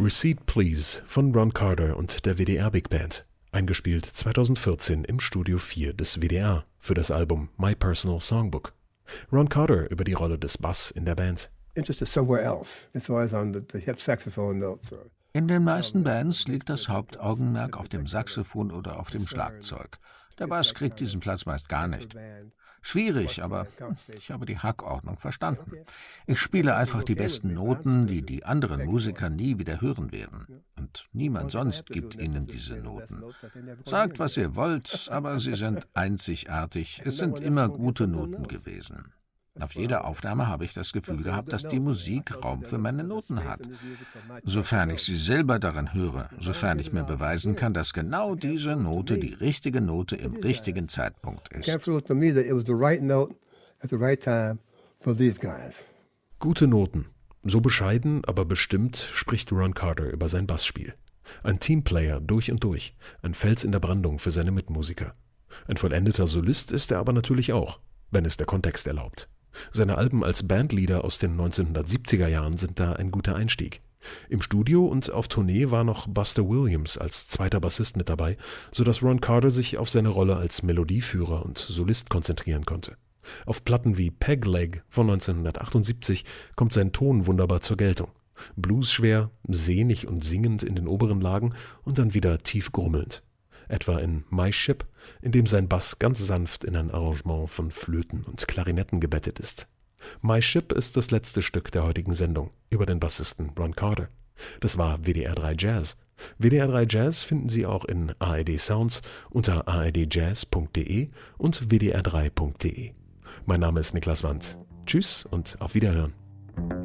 Receipt Please von Ron Carter und der WDR Big Band, eingespielt 2014 im Studio 4 des WDR für das Album My Personal Songbook. Ron Carter über die Rolle des Bass in der Band. In den meisten Bands liegt das Hauptaugenmerk auf dem Saxophon oder auf dem Schlagzeug. Der Bass kriegt diesen Platz meist gar nicht. Schwierig, aber ich habe die Hackordnung verstanden. Ich spiele einfach die besten Noten, die die anderen Musiker nie wieder hören werden. Und niemand sonst gibt ihnen diese Noten. Sagt, was ihr wollt, aber sie sind einzigartig. Es sind immer gute Noten gewesen. Auf jeder Aufnahme habe ich das Gefühl gehabt, dass die Musik Raum für meine Noten hat. Sofern ich sie selber daran höre, sofern ich mir beweisen kann, dass genau diese Note die richtige Note im richtigen Zeitpunkt ist. Gute Noten. So bescheiden, aber bestimmt spricht Ron Carter über sein Bassspiel. Ein Teamplayer durch und durch, ein Fels in der Brandung für seine Mitmusiker. Ein vollendeter Solist ist er aber natürlich auch, wenn es der Kontext erlaubt. Seine Alben als Bandleader aus den 1970er Jahren sind da ein guter Einstieg. Im Studio und auf Tournee war noch Buster Williams als zweiter Bassist mit dabei, sodass Ron Carter sich auf seine Rolle als Melodieführer und Solist konzentrieren konnte. Auf Platten wie Peg Leg von 1978 kommt sein Ton wunderbar zur Geltung. Bluesschwer, sehnig und singend in den oberen Lagen und dann wieder tief grummelnd. Etwa in My Ship, in dem sein Bass ganz sanft in ein Arrangement von Flöten und Klarinetten gebettet ist. My Ship ist das letzte Stück der heutigen Sendung über den Bassisten Ron Carter. Das war WDR 3 Jazz. WDR 3 Jazz finden Sie auch in ARD Sounds unter ardjazz.de und wdr3.de. Mein Name ist Niklas Wandt. Tschüss und auf Wiederhören.